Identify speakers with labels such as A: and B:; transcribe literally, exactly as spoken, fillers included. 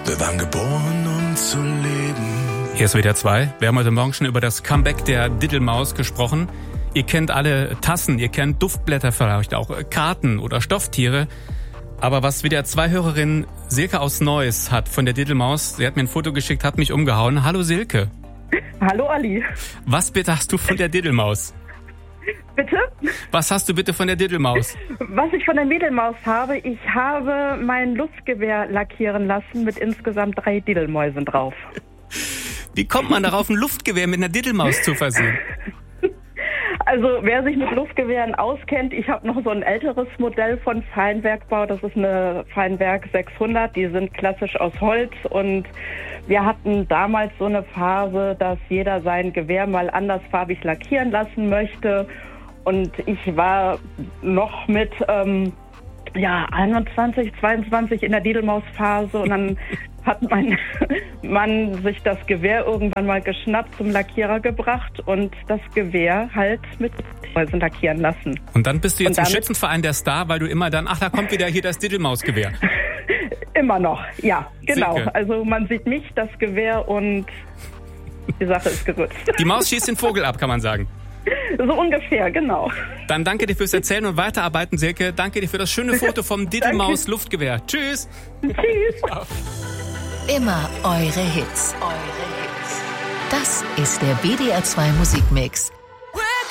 A: Wir waren geboren, um zu leben.
B: Hier ist W D R zwei. Wir haben heute Morgen schon über das Comeback der Diddelmaus gesprochen. Ihr kennt alle Tassen, ihr kennt Duftblätter vielleicht auch, Karten oder Stofftiere. Aber was W D R zwei-Hörerin Silke aus Neuss hat von der Diddelmaus, sie hat mir ein Foto geschickt, hat mich umgehauen. Hallo Silke.
C: Hallo Ali.
B: Was bitte hast du von der Diddelmaus?
C: Bitte?
B: Was hast du bitte von der Diddelmaus?
C: Was ich von der Diddelmaus habe, ich habe mein Luftgewehr lackieren lassen mit insgesamt drei Diddelmäusen drauf.
B: Wie kommt man darauf, ein Luftgewehr mit einer Diddelmaus zu versehen?
C: Also wer sich mit Luftgewehren auskennt, ich habe noch so ein älteres Modell von Feinwerkbau, das ist eine Feinwerk sechshundert, die sind klassisch aus Holz und wir hatten damals so eine Phase, dass jeder sein Gewehr mal andersfarbig lackieren lassen möchte und ich war noch mit ähm, ja, einundzwanzig, zweiundzwanzig in der Diddelmaus-Phase und dann hat mein Mann sich das Gewehr irgendwann mal geschnappt, zum Lackierer gebracht und das Gewehr halt mit Mäusen lackieren lassen.
B: Und dann bist du jetzt im
C: damit,
B: Schützenverein der Star, weil du immer dann, ach, da kommt wieder hier das Diddelmausgewehr.
C: Immer noch, ja, genau.
B: Silke.
C: Also man sieht mich, das Gewehr und die Sache ist gerützt.
B: Die Maus schießt den Vogel ab, kann man sagen.
C: So ungefähr, genau.
B: Dann danke dir fürs Erzählen und Weiterarbeiten, Silke. Danke dir für das schöne Foto vom Diddelmaus-Luftgewehr. Tschüss.
C: Tschüss.
D: Immer eure Hits. Eure Hits. Das ist der W D R zwei Musikmix